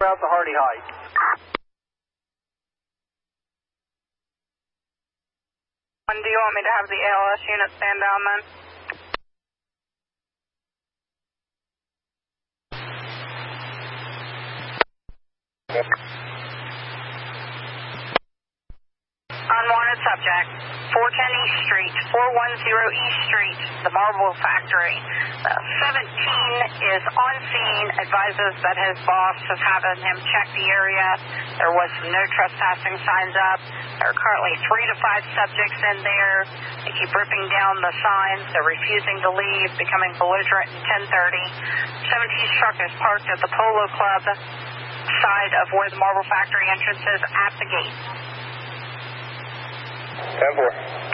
Out to Hardy Heights. And do you want me to have the ALS unit stand down then? Unwanted subject, 410 East Street, 410 East Street, the Marble Factory. 17 is on scene, advises that his boss has having him check the area. There was no trespassing signs up. There are currently 3 to 5 subjects in there. They keep ripping down the signs. They're refusing to leave, becoming belligerent in 10:30. 17's truck is parked at the Polo Club side of where the Marble Factory entrance is at the gate. 10-4.